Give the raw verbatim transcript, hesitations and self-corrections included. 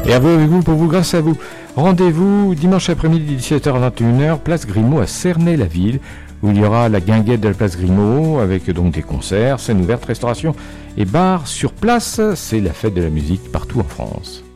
Et à vous, avec vous, pour vous, grâce à vous. Rendez-vous dimanche après-midi, dix-sept heures à vingt et une heures, place Grimaud à Cernay-la-Ville, où il y aura la guinguette de la place Grimaud, avec donc des concerts, scènes ouvertes, restauration et bars sur place. C'est la fête de la musique partout en France.